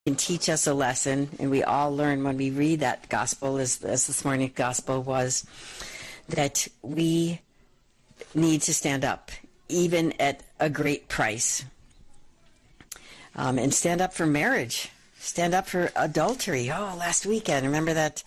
can teach us a lesson, and we all learn when we read that gospel, as this morning's gospel was, that we need to stand up, even at a great price, and stand up for marriage, stand up for adultery. Oh, last weekend, remember that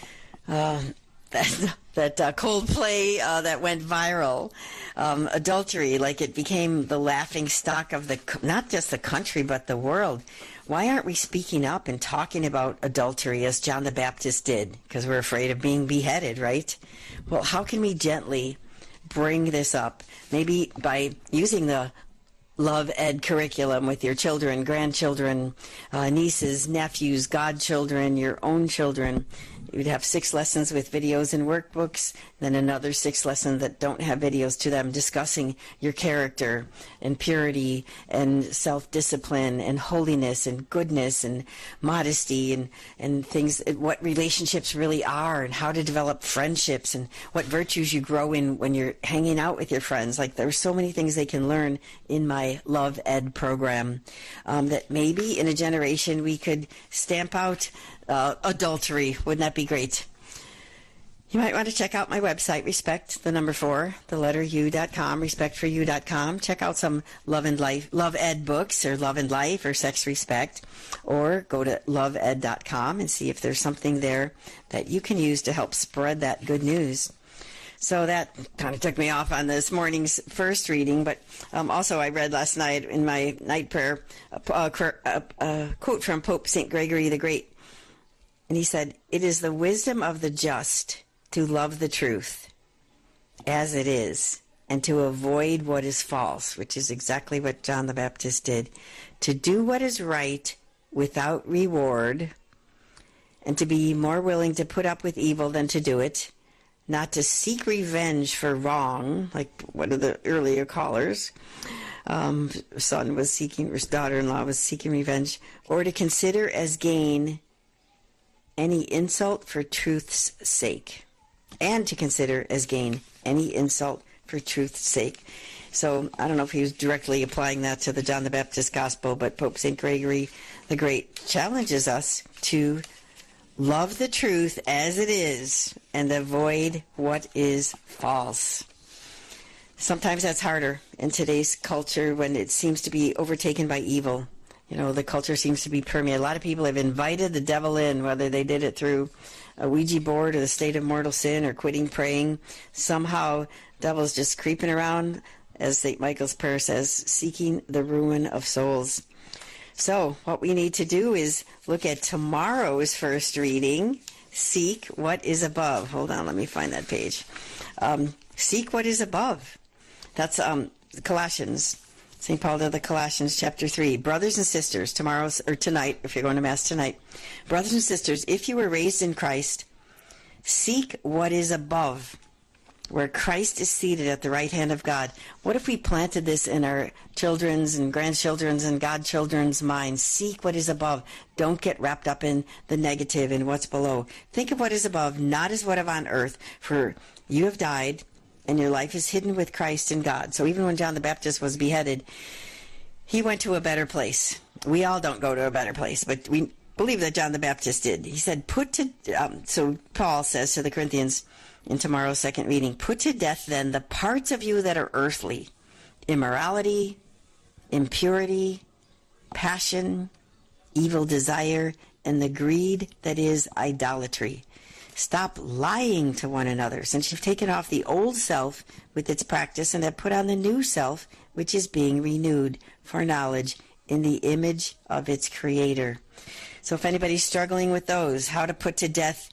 Coldplay that went viral, adultery, like it became the laughing stock of not just the country, but the world. Why aren't we speaking up and talking about adultery as John the Baptist did? Because we're afraid of being beheaded, right? Well, how can we gently bring this up? Maybe by using the Love Ed curriculum with your children, grandchildren, nieces, nephews, godchildren, your own children. You'd have 6 lessons with videos and workbooks, then another 6 lessons that don't have videos to them, discussing your character and purity and self-discipline and holiness and goodness and modesty and things, what relationships really are and how to develop friendships and what virtues you grow in when you're hanging out with your friends. Like, there's so many things they can learn in my Love Ed program, that maybe in a generation we could stamp out adultery. Wouldn't that be great? You might want to check out my website, respect4u.com, respect4u.com. Check out some Love Ed books, or Love and Life, or Sex Respect, or go to loveed.com and see if there's something there that you can use to help spread that good news. So that kind of took me off on this morning's first reading, but also I read last night in my night prayer a quote from Pope St. Gregory the Great. And he said, "It is the wisdom of the just to love the truth as it is and to avoid what is false," which is exactly what John the Baptist did. To do what is right without reward, and to be more willing to put up with evil than to do it, not to seek revenge for wrong, like one of the earlier callers. Son was seeking, his daughter-in-law was seeking revenge, or to consider as gain any insult for truth's sake, and to consider as gain any insult for truth's sake. So I don't know if he was directly applying that to the John the Baptist gospel, but Pope St. Gregory the Great challenges us to love the truth as it is and avoid what is false. Sometimes that's harder in today's culture when it seems to be overtaken by evil. You know, the culture seems to be permeated. A lot of people have invited the devil in, whether they did it through a Ouija board or the state of mortal sin or quitting praying. Somehow, devil's just creeping around, as St. Michael's prayer says, seeking the ruin of souls. So, what we need to do is look at tomorrow's first reading, Seek What Is Above. Hold on, let me find that page. Seek what is above. That's Colossians. St. Paul to the Colossians, chapter 3. Brothers and sisters, tonight, if you're going to Mass tonight, brothers and sisters, if you were raised in Christ, seek what is above, where Christ is seated at the right hand of God. What if we planted this in our children's and grandchildren's and godchildren's minds? Seek what is above. Don't get wrapped up in the negative and what's below. Think of what is above, not as what is on earth, for you have died, and your life is hidden with Christ in God. So even when John the Baptist was beheaded, he went to a better place. We all don't go to a better place, but we believe that John the Baptist did. He said, so Paul says to the Corinthians in tomorrow's second reading, "Put to death then the parts of you that are earthly, immorality, impurity, passion, evil desire, and the greed that is idolatry. Stop lying to one another, since you've taken off the old self with its practice and have put on the new self, which is being renewed for knowledge in the image of its creator." So if anybody's struggling with those, how to put to death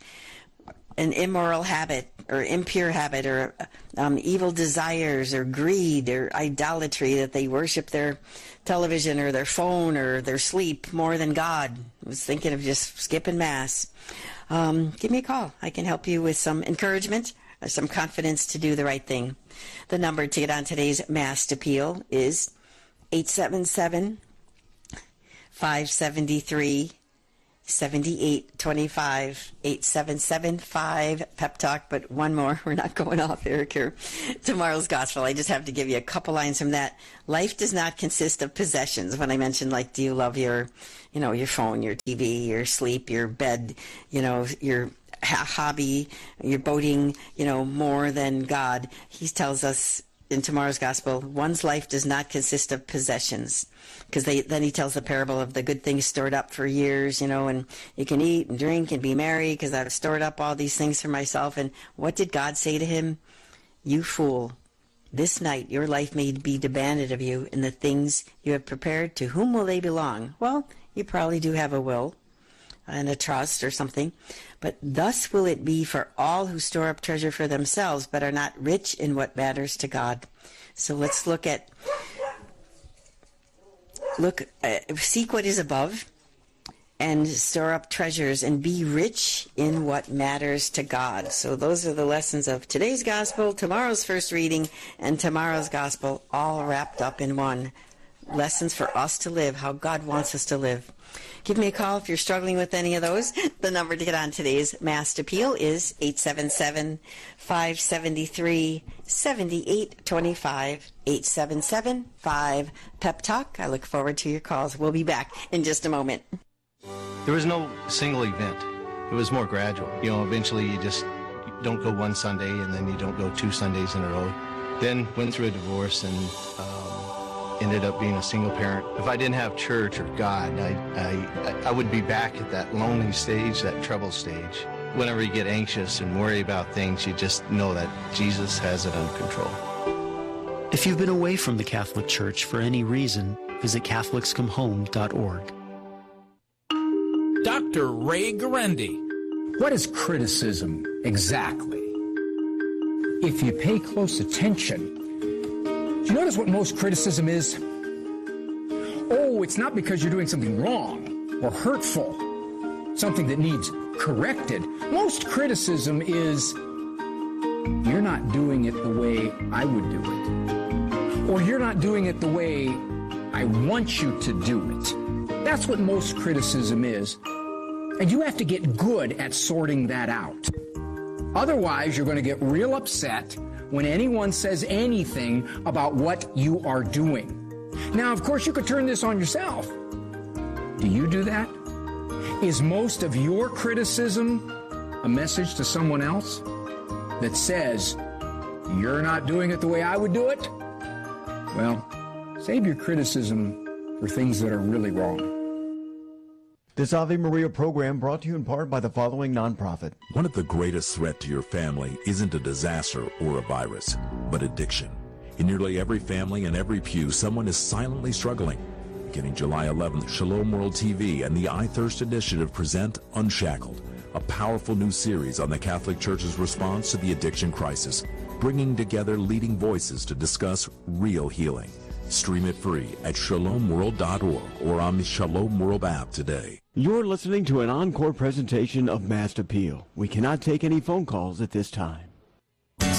an immoral habit or impure habit or evil desires or greed or idolatry, that they worship their television or their phone or their sleep more than God. I was thinking of just skipping Mass. Give me a call. I can help you with some encouragement, some confidence to do the right thing. The number to get on today's Mass appeal is 877-573-6993. 7825, 8775 Pep Talk. But one more, we're not going off, Eric, here. Tomorrow's Gospel, I just have to give you a couple lines from that. Life does not consist of possessions. When I mentioned, like, do you love your phone, your TV, your sleep, your bed, your hobby, your boating, more than God. He tells us in tomorrow's Gospel, one's life does not consist of possessions. Because then he tells the parable of the good things stored up for years, and you can eat and drink and be merry because I've stored up all these things for myself. And what did God say to him? You fool, this night your life may be demanded of you, and the things you have prepared, to whom will they belong? Well, you probably do have a will and a trust or something. But thus will it be for all who store up treasure for themselves, but are not rich in what matters to God. So let's seek what is above and store up treasures and be rich in what matters to God. So those are the lessons of today's Gospel, tomorrow's first reading, and tomorrow's Gospel, all wrapped up in one. Lessons for us to live, how God wants us to live. Give me a call if you're struggling with any of those. The number to get on today's Mass Appeal is 877-573-7825, 877-5-PEP Talk. I look forward to your calls. We'll be back in just a moment. There was no single event. It was more gradual. Eventually you just don't go one Sunday and then you don't go 2 Sundays in a row. Then went through a divorce and ended up being a single parent. If I didn't have church or God, I would be back at that lonely stage, that trouble stage. Whenever you get anxious and worry about things, you just know that Jesus has it under control. If you've been away from the Catholic Church for any reason, visit CatholicsComeHome.org. Dr. Ray Guarendi. What is criticism exactly? If you pay close attention, do you notice what most criticism is? Oh, it's not because you're doing something wrong or hurtful, something that needs corrected. Most criticism is, you're not doing it the way I would do it. Or you're not doing it the way I want you to do it. That's what most criticism is. And you have to get good at sorting that out. Otherwise, you're going to get real upset when anyone says anything about what you are doing. Now, of course, you could turn this on yourself. Do you do that? Is most of your criticism a message to someone else that says, you're not doing it the way I would do it? Well, save your criticism for things that are really wrong. This Ave Maria program brought to you in part by the following nonprofit. One of the greatest threats to your family isn't a disaster or a virus, but addiction. In nearly every family and every pew, someone is silently struggling. Beginning July 11th, Shalom World TV and the I Thirst Initiative present Unshackled, a powerful new series on the Catholic Church's response to the addiction crisis, bringing together leading voices to discuss real healing. Stream it free at shalomworld.org or on the Shalom World app today. You're listening to an encore presentation of Mass Appeal. We cannot take any phone calls at this time.